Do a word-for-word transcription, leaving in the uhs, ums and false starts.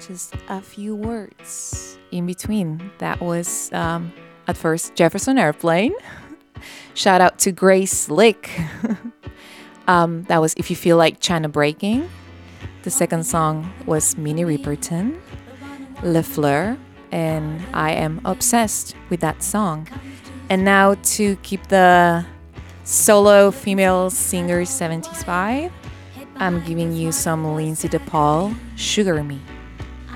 just a few words in between. That was um, at first Jefferson Airplane. Shout out to Grace Slick. um, that was If You Feel Like China Breaking. The second song was Minnie Riperton, Le Fleur, and I am obsessed with that song. And now to keep the solo female singer seventies vibe, I'm giving you some Lindsay DePaul, Sugar Me.